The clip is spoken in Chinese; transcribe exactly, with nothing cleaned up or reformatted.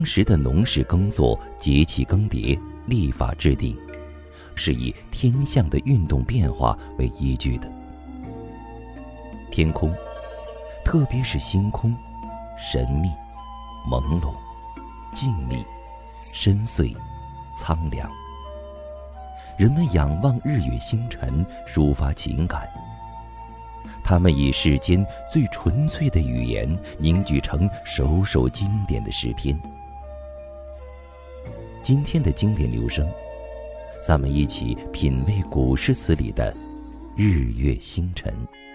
当时的农事耕作、节气更迭、历法制定，是以天象的运动变化为依据的。天空，特别是星空，神秘、朦胧、静谧、深邃、苍凉。人们仰望日月星辰，抒发情感。他们以世间最纯粹的语言凝聚成首首经典的诗篇。今天的经典留声，咱们一起品味古诗词里的日月星辰。